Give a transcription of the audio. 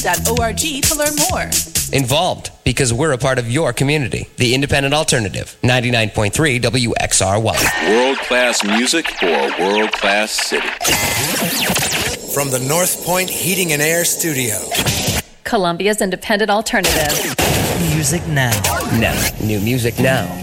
WXRW.org to learn more. Involved, because we're a part of your community. The Independent Alternative, 99.3 WXRY. World-class music for a world-class city. From the North Point Heating and Air Studio. Columbia's Independent Alternative. Music now. Now. New music now.